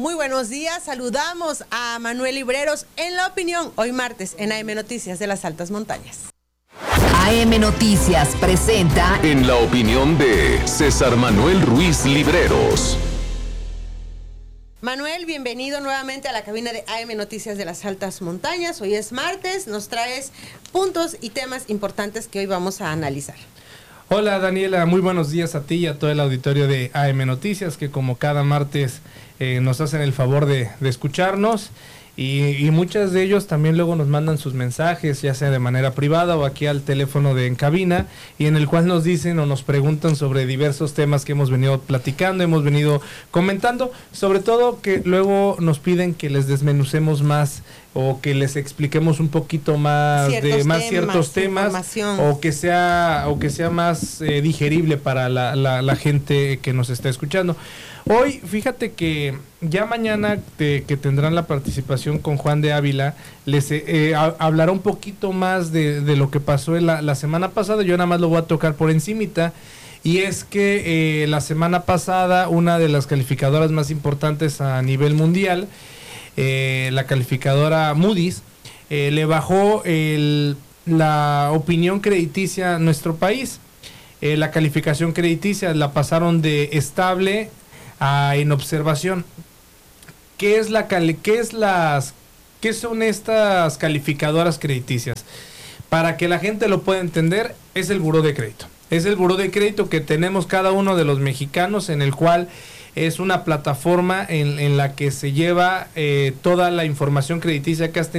Muy buenos días, saludamos a Manuel Libreros en La Opinión, hoy martes en AM Noticias de las Altas Montañas. AM Noticias presenta En La Opinión de César Manuel Ruiz Libreros. Manuel, bienvenido nuevamente a la cabina de AM Noticias de las Altas Montañas. Hoy es martes, nos traes puntos y temas importantes que hoy vamos a analizar. Hola Daniela, muy buenos días a ti y a todo el auditorio de AM Noticias que como cada martes nos hacen el favor de escucharnos y muchos de ellos también luego nos mandan sus mensajes, ya sea de manera privada o aquí al teléfono de en cabina, y en el cual nos dicen o nos preguntan sobre diversos temas que hemos venido platicando, hemos venido comentando, sobre todo que luego nos piden que les desmenucemos más o que les expliquemos un poquito más ciertos temas o que sea más digerible para la gente que nos está escuchando. Hoy, fíjate que ya mañana que tendrán la participación con Juan de Ávila, les hablará un poquito más de lo que pasó en la semana pasada. Yo nada más lo voy a tocar por encimita. Y es que la semana pasada una de las calificadoras más importantes a nivel mundial, la calificadora Moody's, le bajó la opinión crediticia a nuestro país. La calificación crediticia la pasaron de estable en observación. ¿Qué son estas calificadoras crediticias? Para que la gente lo pueda entender, es el buró de crédito. Es el buró de crédito que tenemos cada uno de los mexicanos, en el cual es una plataforma en la que se lleva toda la información crediticia que has tenido